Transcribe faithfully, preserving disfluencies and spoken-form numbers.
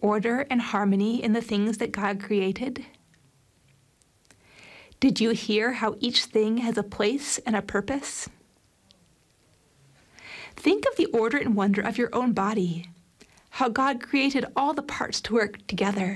order and harmony in the things that God created? Did you hear how each thing has a place and a purpose? Think of the order and wonder of your own body, how God created all the parts to work together.